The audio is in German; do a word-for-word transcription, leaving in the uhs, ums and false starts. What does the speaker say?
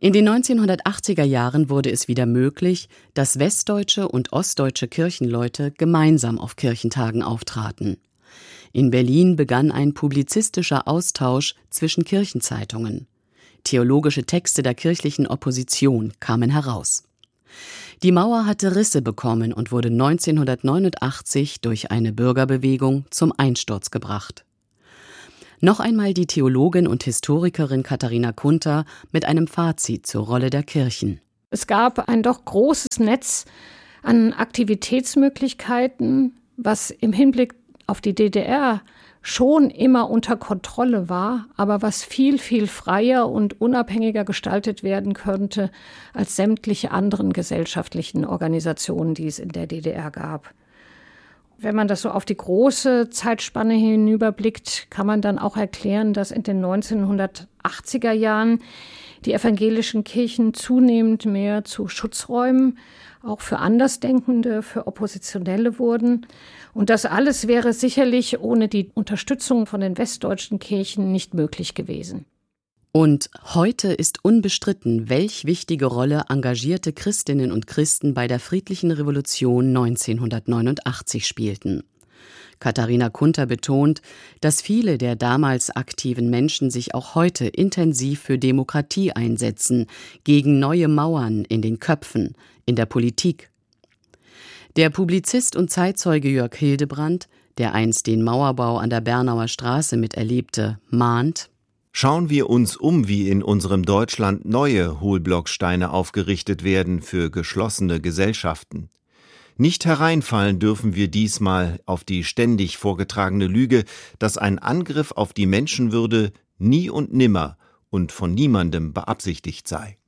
In den neunzehnhundertachtziger Jahren wurde es wieder möglich, dass westdeutsche und ostdeutsche Kirchenleute gemeinsam auf Kirchentagen auftraten. In Berlin begann ein publizistischer Austausch zwischen Kirchenzeitungen. Theologische Texte der kirchlichen Opposition kamen heraus. Die Mauer hatte Risse bekommen und wurde neunzehnhundertneunundachtzig durch eine Bürgerbewegung zum Einsturz gebracht. Noch einmal die Theologin und Historikerin Katharina Kunter mit einem Fazit zur Rolle der Kirchen. Es gab ein doch großes Netz an Aktivitätsmöglichkeiten, was im Hinblick auf die D D R schon immer unter Kontrolle war, aber was viel, viel freier und unabhängiger gestaltet werden könnte als sämtliche anderen gesellschaftlichen Organisationen, die es in der D D R gab. Wenn man das so auf die große Zeitspanne hinüberblickt, kann man dann auch erklären, dass in den neunzehnhundertachtziger Jahren die evangelischen Kirchen zunehmend mehr zu Schutzräumen, auch für Andersdenkende, für Oppositionelle wurden. Und das alles wäre sicherlich ohne die Unterstützung von den westdeutschen Kirchen nicht möglich gewesen. Und heute ist unbestritten, welch wichtige Rolle engagierte Christinnen und Christen bei der friedlichen Revolution neunzehnhundertneunundachtzig spielten. Katharina Kunter betont, dass viele der damals aktiven Menschen sich auch heute intensiv für Demokratie einsetzen, gegen neue Mauern in den Köpfen, in der Politik. Der Publizist und Zeitzeuge Jörg Hildebrandt, der einst den Mauerbau an der Bernauer Straße miterlebte, mahnt: Schauen wir uns um, wie in unserem Deutschland neue Hohlblocksteine aufgerichtet werden für geschlossene Gesellschaften. Nicht hereinfallen dürfen wir diesmal auf die ständig vorgetragene Lüge, dass ein Angriff auf die Menschenwürde nie und nimmer und von niemandem beabsichtigt sei.